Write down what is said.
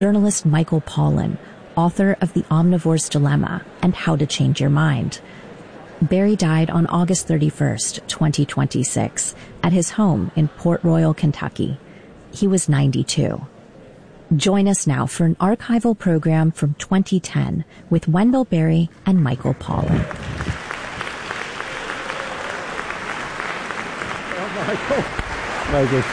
journalist Michael Pollan, author of The Omnivore's Dilemma and How to Change Your Mind. Barry died on August 31st, 2026, at his home in Port Royal, Kentucky. He was 92. Join us now for an archival program from 2010 with Wendell Berry and Michael Pollan. Michael.